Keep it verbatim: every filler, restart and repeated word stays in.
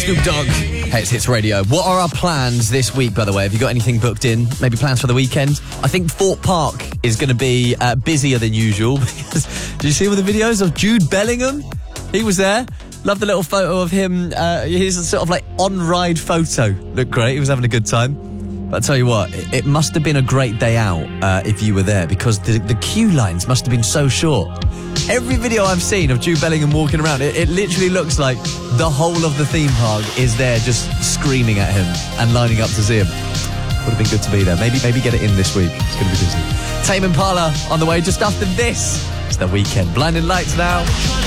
Snoop Dogg. Hey, it's Hits Radio. What are our plans this week, by the way? Have you got anything booked in? Maybe plans for the weekend? I think Fort Park is going to be uh, busier than usual. Did you see all the videos of Jude Bellingham? He was there. Love the little photo of him. Uh, his sort of like on-ride photo. Looked great. He was having a good time. But I'll tell you what, it, it must have been a great day out uh, if you were there, because the, the queue lines must have been so short. Every video I've seen of Jude Bellingham walking around, it, it literally looks like the whole of the theme park is there just screaming at him and lining up to see him. Would have been good to be there. Maybe maybe get it in this week. It's going to be busy. Tame Impala on the way just after this. It's The Weeknd. Blinding Lights now.